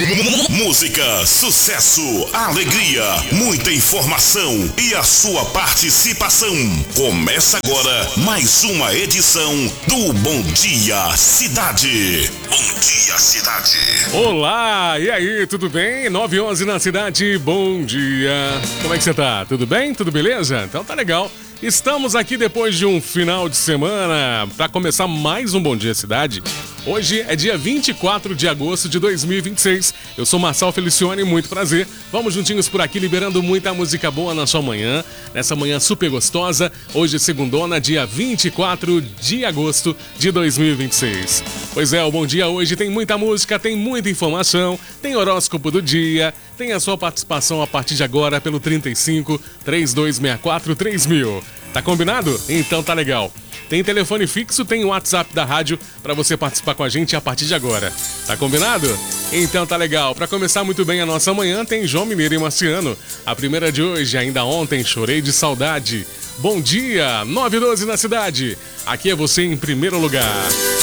Música, sucesso, alegria, muita informação e a sua participação. Começa agora mais uma edição do Bom Dia Cidade. Bom Dia Cidade. Olá, e aí, tudo bem? 9h11 na cidade, bom dia. Como é que você tá? Tudo bem? Tudo beleza? Então tá legal. Estamos aqui depois de um final de semana para começar mais um Bom Dia Cidade. Hoje é dia 24 de agosto de 2026. Eu sou Marcel Felicione, muito prazer. Vamos juntinhos por aqui liberando muita música boa na sua manhã, nessa manhã super gostosa. Hoje segundona, dia 24 de agosto de 2026. Pois é, o Bom Dia hoje tem muita música, tem muita informação, tem horóscopo do dia, tem a sua participação a partir de agora pelo 35 3264 3000. Tá combinado? Então tá legal. Tem telefone fixo, tem o WhatsApp da rádio para você participar com a gente a partir de agora. Tá combinado? Então tá legal. Para começar muito bem a nossa manhã, tem João Mineiro e Marciano. A primeira de hoje, ainda ontem, chorei de saudade. Bom dia, 9h12 na cidade. Aqui é você em primeiro lugar.